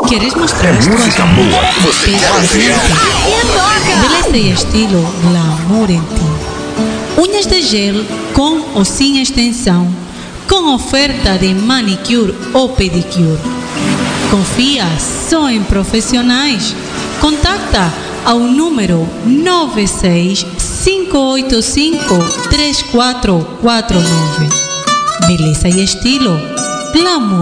Queres mostrar É música boa que você quer ouvir. Beleza e estilo glamour em ti. Unhas de gel com ou sem extensão, com oferta de manicure ou pedicure. Confia só em profissionais. Contacta ao número 965853449. Beleza e estilo glamour.